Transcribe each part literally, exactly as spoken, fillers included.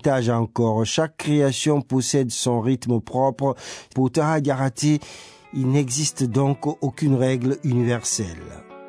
davantage encore. Chaque création possède son rythme propre. Pour Taha Diarraté, il n'existe donc aucune règle universelle.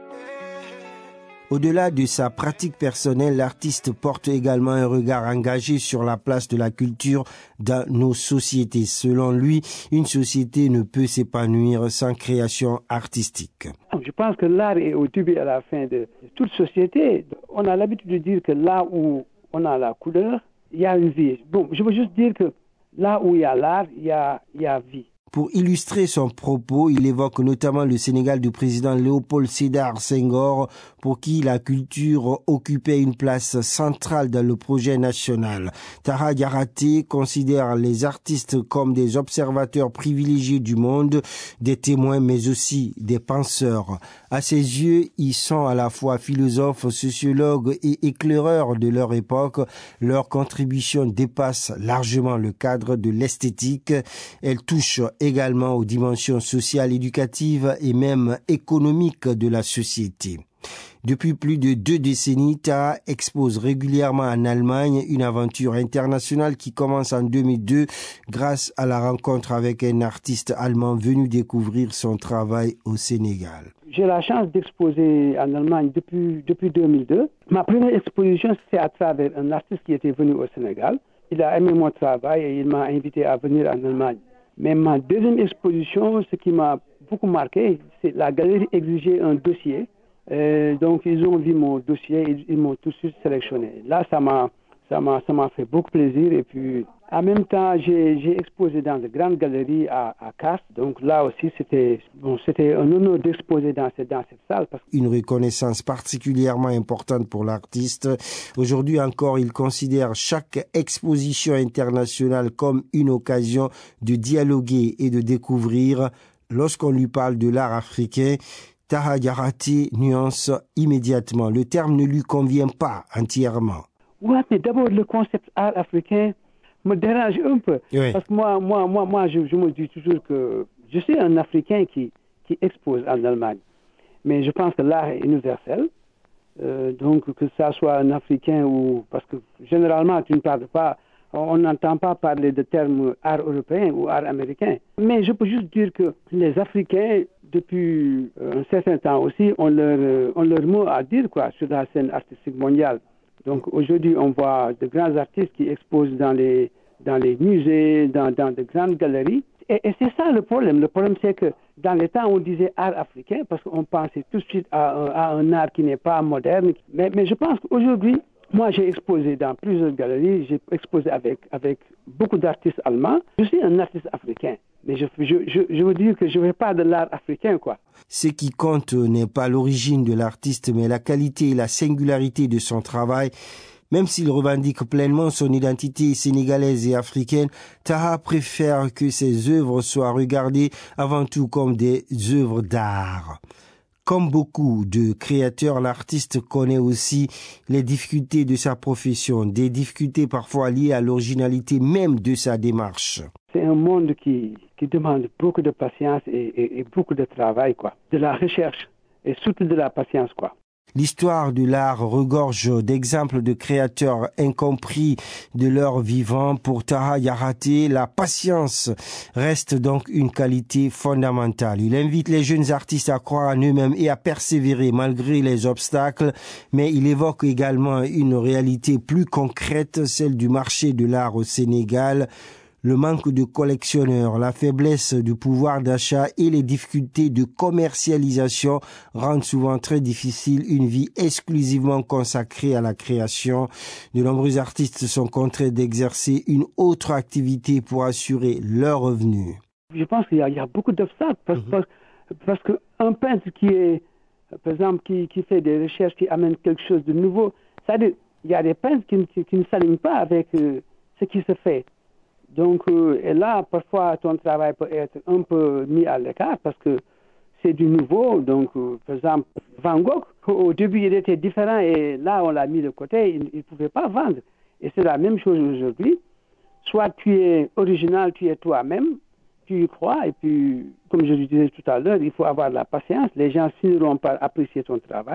Au-delà de sa pratique personnelle, l'artiste porte également un regard engagé sur la place de la culture dans nos sociétés. Selon lui, une société ne peut s'épanouir sans création artistique. Je pense que l'art est au début et à la fin de toute société. On a l'habitude de dire que là où on a la couleur, il y a une vie. Bon, je veux juste dire que là où il y a l'art, il y a, il y a vie. Pour illustrer son propos, il évoque notamment le Sénégal du président Léopold Sédar Senghor, pour qui la culture occupait une place centrale dans le projet national. Taha Diarraté considère les artistes comme des observateurs privilégiés du monde, des témoins mais aussi des penseurs. À ses yeux, ils sont à la fois philosophes, sociologues et éclaireurs de leur époque. Leur contribution dépasse largement le cadre de l'esthétique. Elle touche également aux dimensions sociales, éducatives et même économiques de la société. Depuis plus de deux décennies, Taha expose régulièrement en Allemagne, une aventure internationale qui commence en deux mille deux grâce à la rencontre avec un artiste allemand venu découvrir son travail au Sénégal. J'ai la chance d'exposer en Allemagne depuis, depuis deux mille deux. Ma première exposition, c'est à travers un artiste qui était venu au Sénégal. Il a aimé mon travail et il m'a invité à venir en Allemagne. Mais ma deuxième exposition, ce qui m'a beaucoup marqué, c'est la galerie exigeait un dossier. Euh, donc, ils ont vu mon dossier et ils m'ont tout de suite sélectionné. Là, ça m'a, ça m'a, ça m'a fait beaucoup plaisir. Et puis, en même temps, j'ai, j'ai exposé dans de grandes galeries à, à Castres. Donc là aussi, c'était, bon, c'était un honneur d'exposer dans cette, dans cette salle. Parce... Une reconnaissance particulièrement importante pour l'artiste. Aujourd'hui encore, il considère chaque exposition internationale comme une occasion de dialoguer et de découvrir. Lorsqu'on lui parle de l'art africain, Taha Diarraté nuance immédiatement. Le terme ne lui convient pas entièrement. Oui, mais d'abord, le concept art africain me dérange un peu. Oui. Parce que moi, moi, moi, moi je, je me dis toujours que je suis un Africain qui, qui expose en Allemagne. Mais je pense que l'art est universel. Euh, donc, que ça soit un Africain ou... Parce que généralement, tu ne parles pas... On n'entend pas parler de termes art européen ou art américain. Mais je peux juste dire que les Africains, depuis un certain temps aussi, ont leur, ont leur mot à dire quoi, sur la scène artistique mondiale. Donc aujourd'hui, on voit de grands artistes qui exposent dans les, dans les musées, dans, dans de grandes galeries. Et, et c'est ça le problème. Le problème, c'est que dans les temps, on disait art africain parce qu'on pensait tout de suite à, à un art qui n'est pas moderne. Mais, mais je pense qu'aujourd'hui, moi, j'ai exposé dans plusieurs galeries, j'ai exposé avec, avec beaucoup d'artistes allemands. Je suis un artiste africain, mais je, je, je, je veux dire que je ne veux pas de l'art africain, quoi. Ce qui compte n'est pas l'origine de l'artiste, mais la qualité et la singularité de son travail. Même s'il revendique pleinement son identité sénégalaise et africaine, Taha préfère que ses œuvres soient regardées avant tout comme des œuvres d'art. Comme beaucoup de créateurs, l'artiste connaît aussi les difficultés de sa profession, des difficultés parfois liées à l'originalité même de sa démarche. C'est un monde qui, qui demande beaucoup de patience et, et, et beaucoup de travail, quoi. De la recherche et surtout de la patience, quoi. L'histoire de l'art regorge d'exemples de créateurs incompris de leur vivant. Pour Taha Diarraté, la patience reste donc une qualité fondamentale. Il invite les jeunes artistes à croire en eux-mêmes et à persévérer malgré les obstacles, mais il évoque également une réalité plus concrète, celle du marché de l'art au Sénégal. Le manque de collectionneurs, la faiblesse du pouvoir d'achat et les difficultés de commercialisation rendent souvent très difficile une vie exclusivement consacrée à la création. De nombreux artistes sont contraints d'exercer une autre activité pour assurer leurs revenus. Je pense qu'il y a, il y a beaucoup d'obstacles parce, mm-hmm. parce, parce qu'un peintre qui est, par exemple, qui, qui fait des recherches, qui amène quelque chose de nouveau, c'est-à-dire, il y a des peintres qui, qui, qui ne s'alignent pas avec euh, ce qui se fait. Donc, euh, et là, parfois, ton travail peut être un peu mis à l'écart parce que c'est du nouveau. Donc, euh, par exemple, Van Gogh, au début, il était différent et là, on l'a mis de côté, il ne pouvait pas vendre. Et c'est la même chose aujourd'hui. Soit tu es original, tu es toi-même, tu y crois, et puis, comme je le disais tout à l'heure, il faut avoir la patience. Les gens finiront par apprécier ton travail.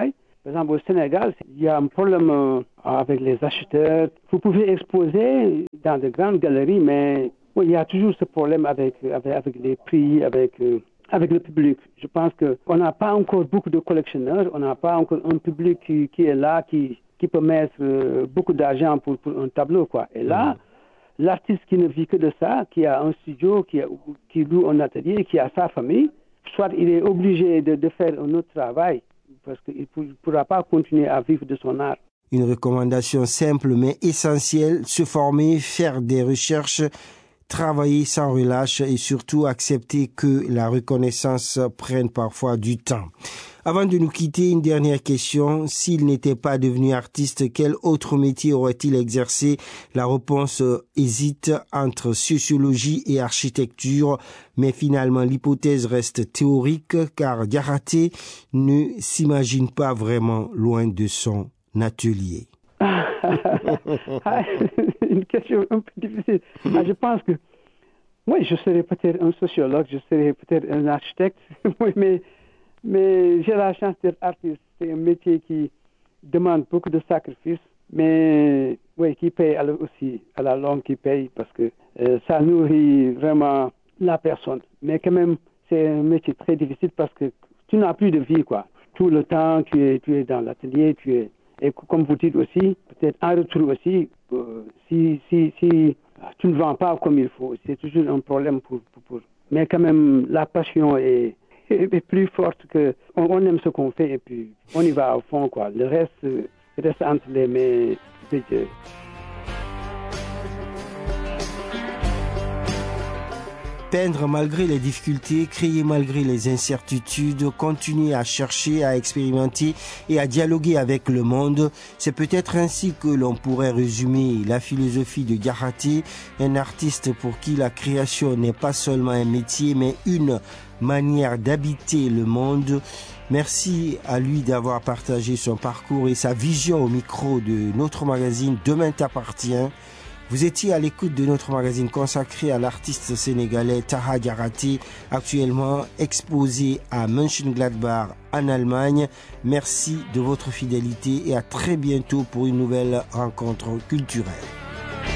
Par exemple, au Sénégal, il y a un problème euh, avec les acheteurs. Vous pouvez exposer dans de grandes galeries, mais oui, il y a toujours ce problème avec, avec, avec les prix, avec, euh, avec le public. Je pense qu'on n'a pas encore beaucoup de collectionneurs, on n'a pas encore un public qui, qui est là, qui, qui peut mettre euh, beaucoup d'argent pour, pour un tableau, quoi. Et là, mmh. l'artiste qui ne vit que de ça, qui a un studio, qui, a, qui loue un atelier, qui a sa famille, soit il est obligé de, de faire un autre travail, parce qu'il ne pourra pas continuer à vivre de son art. Une recommandation simple mais essentielle, se former, faire des recherches, travailler sans relâche et surtout accepter que la reconnaissance prenne parfois du temps. Avant de nous quitter, une dernière question. S'il n'était pas devenu artiste, quel autre métier aurait-il exercé? La réponse hésite entre sociologie et architecture, mais finalement l'hypothèse reste théorique car Diakhaté ne s'imagine pas vraiment loin de son atelier. Une question un peu difficile. Ah, je pense que, oui, je serais peut-être un sociologue, je serais peut-être un architecte, oui, mais, mais j'ai la chance d'être artiste. C'est un métier qui demande beaucoup de sacrifices, mais oui, qui paye aussi à la longue, qui paye parce que euh, ça nourrit vraiment la personne. Mais quand même, c'est un métier très difficile parce que tu n'as plus de vie, quoi. Tout le temps, tu es, tu es dans l'atelier, tu es... Et comme vous dites aussi, peut-être en retour aussi, euh, si, si, si tu ne vends pas comme il faut, c'est toujours un problème pour... pour, pour... Mais quand même, la passion est, est plus forte que... On, on aime ce qu'on fait et puis on y va au fond, quoi. Le reste euh, reste entre les mains de Dieu. Peindre malgré les difficultés, créer malgré les incertitudes, continuer à chercher, à expérimenter et à dialoguer avec le monde, c'est peut-être ainsi que l'on pourrait résumer la philosophie de Diakhaté, un artiste pour qui la création n'est pas seulement un métier mais une manière d'habiter le monde. Merci à lui d'avoir partagé son parcours et sa vision au micro de notre magazine Demain t'appartient. Vous étiez à l'écoute de notre magazine consacré à l'artiste sénégalais Taha Diakhaté, actuellement exposé à Mönchengladbach en Allemagne. Merci de votre fidélité et à très bientôt pour une nouvelle rencontre culturelle.